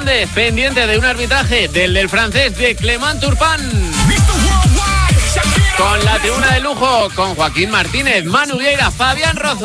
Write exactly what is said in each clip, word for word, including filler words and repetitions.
Fernández, pendiente de un arbitraje del del francés de Clement Turpin. Con la tribuna de lujo, con Joaquín Martínez, Manu Vieira, Fabián Rozo.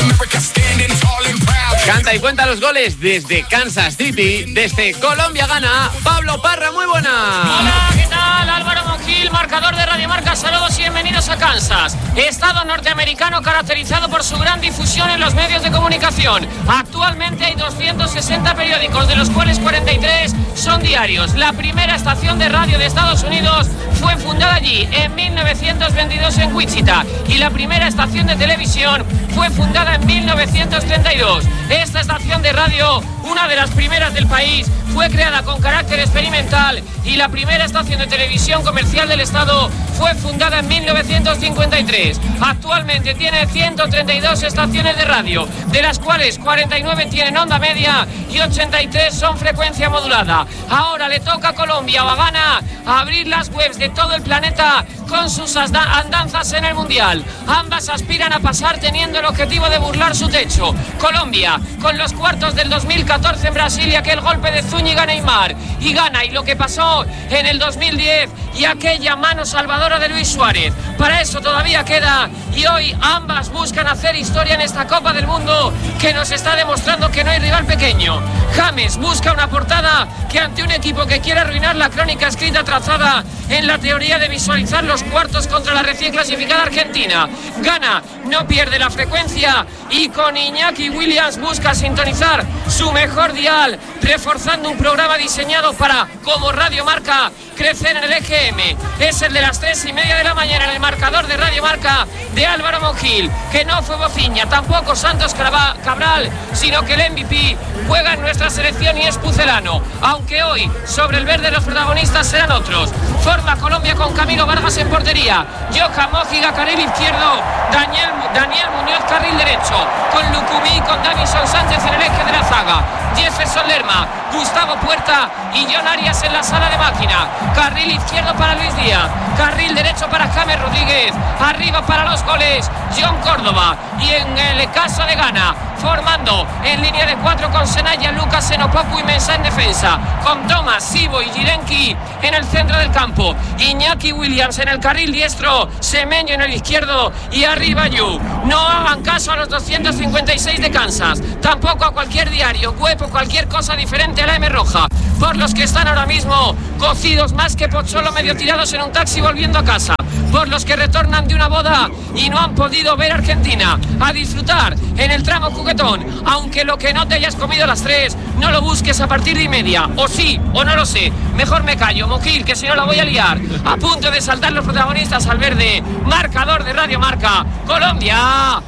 Canta y cuenta los goles desde Kansas City, desde Colombia gana, Pablo Parra, muy buena. Hola, ¿qué tal? Álvaro Monjil, marcador de Radio Marca, saludos y bienvenidos a Kansas. Estado norteamericano caracterizado por su gran difusión en los medios de comunicación. Actualmente hay doscientos sesenta periódicos, de los cuales cuarenta y tres son diarios. La primera estación de radio de Estados Unidos fue fundada allí en mil novecientos veintidós en Wichita, y la primera estación de televisión fue fundada en mil novecientos treinta y dos. Esta estación de radio, una de las primeras del país, fue creada con carácter experimental, y la primera estación de televisión comercial del estado fue fundada en mil novecientos cincuenta y tres. Actualmente tiene ciento treinta y dos estaciones de radio, de las cuales cuarenta y nueve tienen onda media y ochenta y tres son frecuencia modulada. Ahora le toca a Colombia o a Ghana abrir las webs de todo el planeta con sus andanzas en el Mundial. Ambas aspiran a pasar teniendo el objetivo de burlar su techo. Colombia con los cuartos del dos mil catorce en Brasil y aquel golpe de Zúñiga a Neymar, y Ghana y lo que pasó en el dos mil diez y aquella mano salvadora de Luis Suárez. Para eso todavía queda, y hoy ambas buscan hacer historia en esta Copa del Mundo que nos está demostrando que no hay rival pequeño. James busca una portada que, ante un equipo que quiere arruinar la crónica escrita trazada en la teoría de visualizar los cuartos contra la recién clasificada Argentina, Ghana no pierde la frecuencia y con Iñaki Williams busca sintonizar su mejor dial, reforzando un programa diseñado para, como Radio Marca, crecer en el E G M. Es el de las tres y media de la mañana en el marcador de Radio Marca de Álvaro Monjil, que no fue Bociña, tampoco Santos Cabral, sino que el M V P juega en nuestra selección y es Pucelano, aunque hoy sobre el verde los protagonistas serán otros. Forma Colombia con Camilo Vargas en portería, Johan Mójiga carril izquierdo, Daniel, Daniel Muñoz carril derecho, con Lucumí, con Davison Sánchez en el eje de la zaga, Jefferson Lerma, Gustavo Puerta y John Arias en la sala de máquina. Carril izquierdo para Luis Díaz, carril derecho para James Rodríguez, arriba para los goles John Córdoba, y en el caso de Ghana, formando en línea de cuatro con Senaya, Lucas, Enopoku y Mensah en defensa, con Thomas, Sibo y Jirenki en el centro del campo, Iñaki Williams en el carril diestro, Semenyo en el izquierdo y arriba Yu. No hagan caso a los doscientos cincuenta y seis de Kansas, tampoco a cualquier diario, web o cualquier cosa diferente a la M roja, por los que están ahora mismo cocidos más que pocholo medio tirados en un taxi volviendo a casa, por los que retornan de una boda y no han podido ver Argentina, a disfrutar en el tramo juguetón, aunque lo que no te hayas comido a las tres no lo busques a partir de y media, o sí o no lo sé, mejor me callo, Monjil, que si no la voy a liar. A punto de saltar los protagonistas al verde, marcador de Radio Marca, Colombia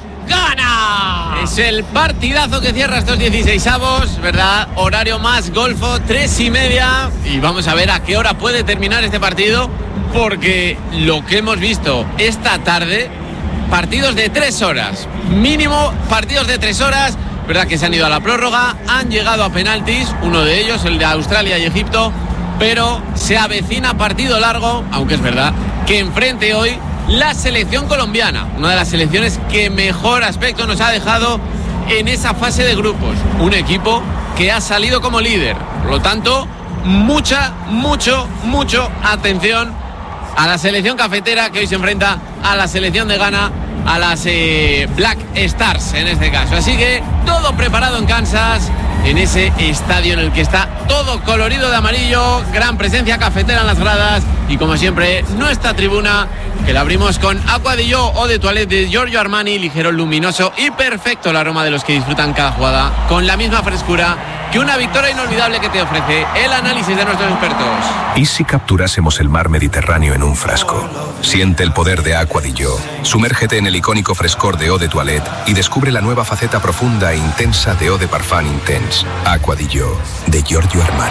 gana. Es el partidazo que cierra estos dieciseisavos, ¿verdad? Horario más golfo, tres y media, y vamos a ver a qué hora puede terminar este partido, porque lo que hemos visto esta tarde, partidos de tres horas, mínimo partidos de tres horas, ¿verdad? Que se han ido a la prórroga, han llegado a penaltis, uno de ellos, el de Australia y Egipto, pero se avecina partido largo, aunque es verdad que enfrente hoy la selección colombiana, una de las selecciones que mejor aspecto nos ha dejado en esa fase de grupos, un equipo que ha salido como líder, por lo tanto, mucha, mucho, mucho atención a la selección cafetera que hoy se enfrenta a la selección de Ghana, a las eh, Black Stars en este caso. Así que todo preparado en Kansas, en ese estadio en el que está todo colorido de amarillo, gran presencia cafetera en las gradas y, como siempre, nuestra tribuna que la abrimos con Aqua di Gio Eau de Toilette de Giorgio Armani, ligero, luminoso y perfecto el aroma de los que disfrutan cada jugada, con la misma frescura que una victoria inolvidable que te ofrece el análisis de nuestros expertos. ¿Y si capturásemos el mar Mediterráneo en un frasco? Siente el poder de Aqua di Gio. Sumérgete en el icónico frescor de Eau de Toilette y descubre la nueva faceta profunda e intensa de Eau de Parfum Intense. Aqua di Gio, de Giorgio Armani.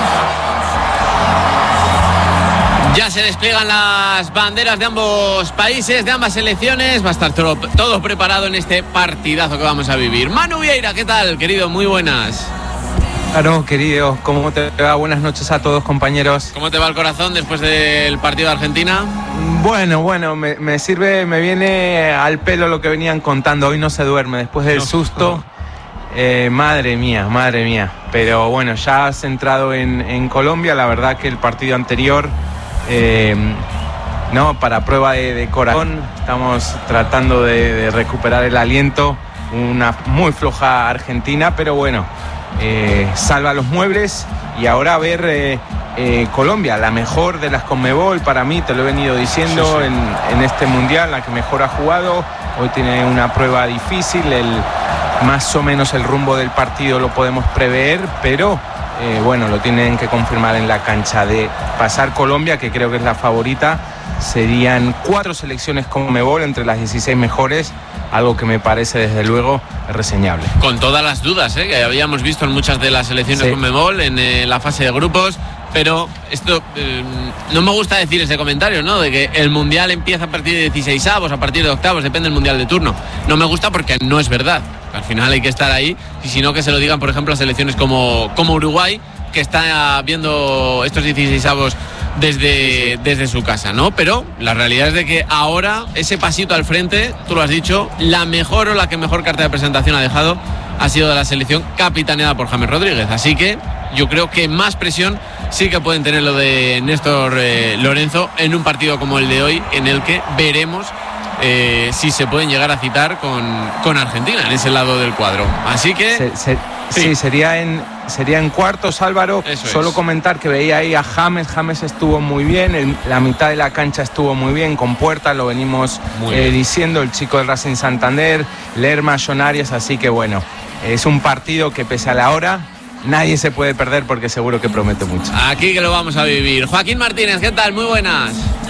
Ya se despliegan las banderas de ambos países, de ambas selecciones. Va a estar todo, todo preparado en este partidazo que vamos a vivir. Manu Vieira, ¿qué tal, querido? Muy buenas. Claro, querido, ¿cómo te va? Buenas noches a todos, compañeros. ¿Cómo te va el corazón después del partido de Argentina? Bueno, bueno, me, me sirve, me viene al pelo lo que venían contando. Hoy no se duerme, después del no, susto. No. Eh, madre mía, madre mía. Pero bueno, ya centrado en, en Colombia, la verdad que el partido anterior, eh, no, para prueba de, de corazón, estamos tratando de, de recuperar el aliento. Una muy floja Argentina, pero bueno, eh, salva los muebles. Y ahora a ver eh, eh, Colombia, la mejor de las Conmebol para mí, te lo he venido diciendo, sí, sí. En, en este mundial, la que mejor ha jugado. Hoy tiene una prueba difícil, el, más o menos el rumbo del partido lo podemos prever, pero eh, bueno, lo tienen que confirmar en la cancha. De pasar Colombia, que creo que es la favorita, serían cuatro selecciones Conmebol entre las dieciséis mejores, algo que me parece desde luego reseñable. Con todas las dudas ¿eh? que habíamos visto en muchas de las selecciones sí. Conmebol en eh, la fase de grupos, pero esto eh, no me gusta decir ese comentario, ¿no? De que el mundial empieza a partir de dieciseisavos, a partir de octavos, depende del mundial de turno. No me gusta porque no es verdad. Al final hay que estar ahí, y si no, que se lo digan, por ejemplo, a selecciones como, como Uruguay, que está viendo estos dieciseisavos desde, desde su casa, ¿no? Pero la realidad es de que ahora ese pasito al frente, tú lo has dicho, la mejor o la que mejor carta de presentación ha dejado ha sido de la selección capitaneada por James Rodríguez. Así que yo creo que más presión sí que pueden tener lo de Néstor eh, Lorenzo en un partido como el de hoy, en el que veremos eh, si se pueden llegar a citar con, con Argentina en ese lado del cuadro. Así que se, se, sí. sí, sería en sería en cuartos, Álvaro. Eso Solo es. comentar que veía ahí a James. James estuvo muy bien, el, la mitad de la cancha estuvo muy bien, con Puerta, lo venimos eh, diciendo, el chico del Racing Santander, Lerma, John Arias. Así que bueno, es un partido que pese a la hora nadie se puede perder, porque seguro que promete mucho. Aquí que lo vamos a vivir. Joaquín Martínez, ¿qué tal? Muy buenas.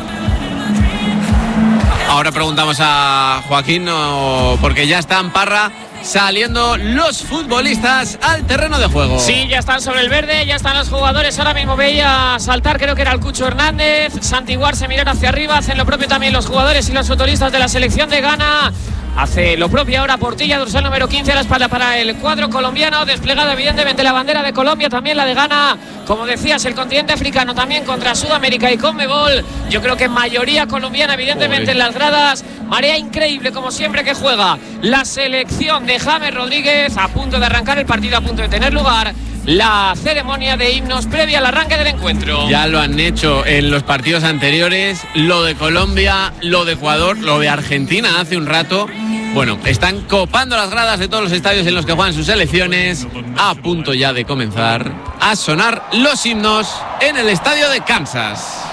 Ahora preguntamos a Joaquín, no, porque ya está en Parra saliendo los futbolistas al terreno de juego. Sí, ya están sobre el verde, ya están los jugadores. Ahora mismo veía saltar, creo que era el Cucho Hernández, santiguarse, mirar hacia arriba. Hacen lo propio también los jugadores y los futbolistas de la selección de Ghana. Hace lo propio ahora Portilla, dorsal número quince a la espalda para el cuadro colombiano. Desplegada evidentemente la bandera de Colombia, también la de Ghana. Como decías, el continente africano también contra Sudamérica y Conmebol. Yo creo que mayoría colombiana evidentemente Joder. en las gradas. Marea increíble como siempre que juega la selección de James Rodríguez. A punto de arrancar el partido, a punto de tener lugar la ceremonia de himnos previa al arranque del encuentro. Ya lo han hecho en los partidos anteriores, lo de Colombia, lo de Ecuador, lo de Argentina hace un rato. Bueno, están copando las gradas de todos los estadios en los que juegan sus selecciones. A punto ya de comenzar a sonar los himnos en el estadio de Kansas.